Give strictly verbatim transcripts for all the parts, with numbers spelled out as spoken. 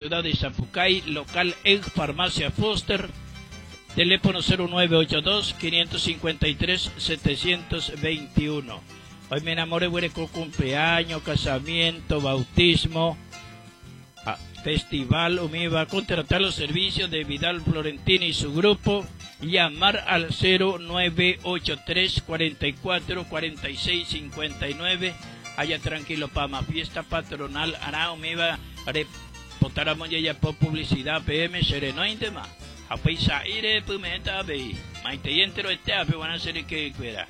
ciudad de Zapucay, local en Farmacia Foster, teléfono cero nueve ocho dos, cinco cinco tres, siete dos uno. Hoy me enamoré, güey, con cumpleaños, casamiento, bautismo, ah, festival, o me iba a contratar los servicios de Vidal Florentini y su grupo, llamar al cero nueve ocho tres, cuatro cuatro, cuatro seis cinco nueve, allá tranquilo, Pama, fiesta patronal, hará, o me iba a reportar a Monyeya por publicidad, P M, sereno y demás. A paisa ire, pumeta, ve, maite y entero este ape, van a ser que fuera.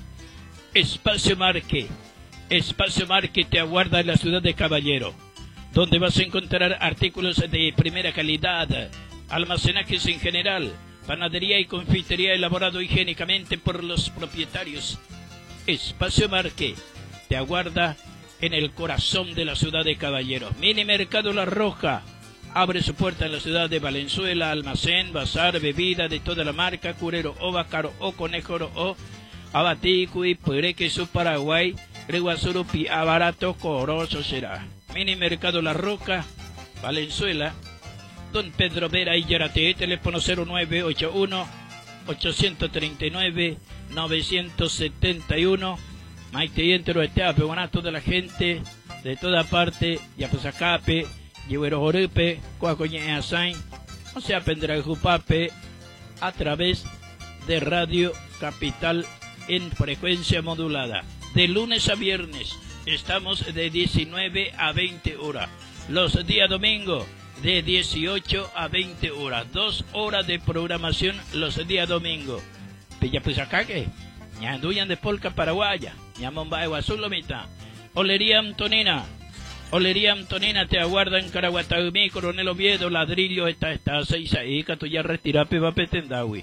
Espacio Marque, Espacio Marque te aguarda en la ciudad de Caballero, donde vas a encontrar artículos de primera calidad, almacenajes en general, panadería y confitería elaborado higiénicamente por los propietarios. Espacio Marque te aguarda en el corazón de la ciudad de Caballero. Mini Mercado La Roja abre su puerta en la ciudad de Valenzuela, almacén, bazar, bebida de toda la marca, curero o bacaro o conejoro o Abaticui, Pureque, su Paraguay, Reguazurupi, Abarato, Coroso será. Mini Mercado La Roca, Valenzuela, Don Pedro Vera y Yarate, teléfono cero nueve ocho uno, ocho tres nueve, nueve siete uno. Maite y entero esteape, buena toda la gente de toda parte, Yapuzacape, Llevero Jorupe, Coacoñe Asain, o sea, Pendra Jupape, a través de Radio Capital en frecuencia modulada. De lunes a viernes estamos de diecinueve a veinte horas. Los días domingo de dieciocho a veinte horas. Dos horas de programación los días domingo. Pilla pues acá que ñanduyan de polca paraguaya. Ñamomba Azul mitad. Olería Antonina. Olería Antonina te aguarda en Caraguataumí, Coronel Oviedo, ladrillo esta esta seis ahí, que tú ya retirape va petendawi.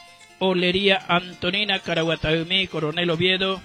Olería Antonina, Caraguataumí, Coronel Oviedo,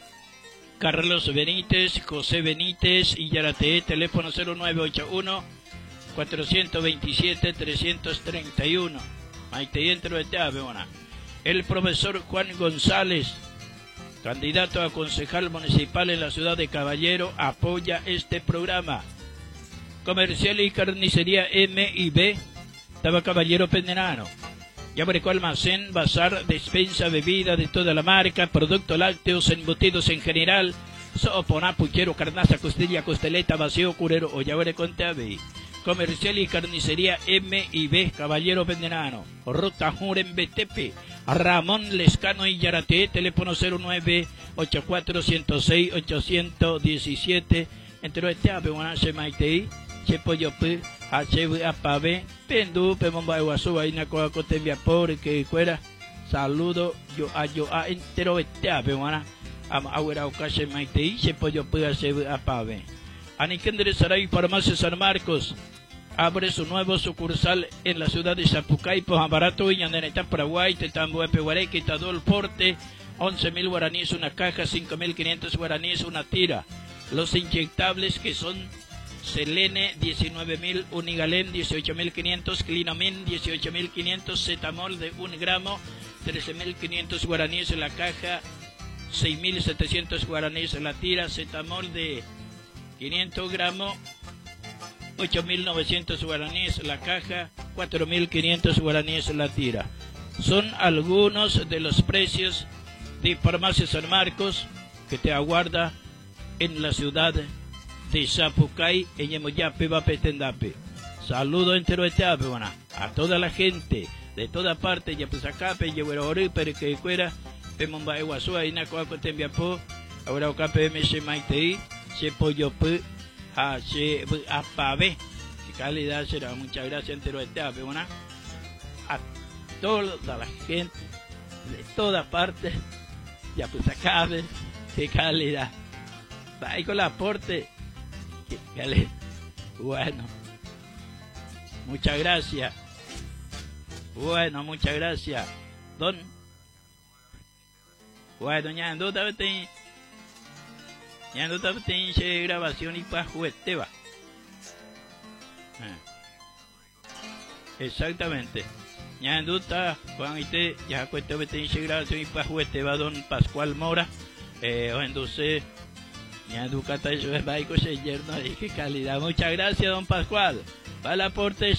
Carlos Benítez, José Benítez y Yarate, teléfono cero nueve ocho uno, cuatro dos siete, tres tres uno. Maite y entro de teave, buena. El profesor Juan González, candidato a concejal municipal en la ciudad de Caballero, apoya este programa. Comercial y carnicería M y B, estaba Caballero Pendenano. Yabareco almacén, bazar, despensa, bebida de toda la marca, productos lácteos, embutidos en general, soponá, puchero, carnaza, costilla, costeleta, vacío, curero o Yabareco en Teave. Comercial y carnicería M y B, Caballero Pendenano. Ruta Juren Betepe, Ramón Lescano y Yarate, teléfono cero nueve ocho cuatro cero seis ocho uno siete. Entre este ave, una se maitei, chepo yope, hache apabe, pendu, pemomba guasu, ahí na coa cotembia por que fuera. Saludo yo a yo a entero este ave, una am agüera ocase maitei, chepo yope, hache apabe. Anikendre Saray, Farmacia San Marcos, abre su nuevo sucursal en la ciudad de Zapucay, Pojambarato, Viñandeneta, Paraguay, Tetambo, Epehuareque, Tadol, Porte, once mil guaraníes una caja, cinco mil quinientos guaraníes una tira. Los inyectables que son Selene, diecinueve mil, Unigalén, dieciocho mil quinientos, Clinomin, dieciocho mil quinientos, Cetamol de un gramo, trece mil quinientos guaraníes en la caja, seis mil setecientos guaraníes en la tira, Cetamol de quinientos gramos, ocho mil novecientos guaraníes la caja, cuatro mil quinientos guaraníes la tira. Son algunos de los precios de Farmacia San Marcos que te aguarda en la ciudad de Zapucay, en Yemoyape, Vapetendape. Saludo entero este ave, buena, a toda la gente de toda parte, Yapuzacape, Yehuerori, Periquecuera, Pemomba Eguazúa, Inacoaco, Tembiapó, ahora Ocape, M S Maitei, Chepoyope, a che apabe, qué calidad será. Muchas gracias entero este ave, buena, a toda la gente de toda parte, Yapuzacape, qué calidad. Ahí con el aporte, qué calidad. Bueno, muchas gracias. Bueno, muchas gracias. Don. Bueno, ya no te ya no te grabación y para juguete va. Exactamente. Ya no está Juan y te ya cuesta que grabación y para juguete va don Pascual Mora. Eh, o entonces ya educata eso es baico se yerno de qué calidad. Muchas gracias don Pascual. Para el aporte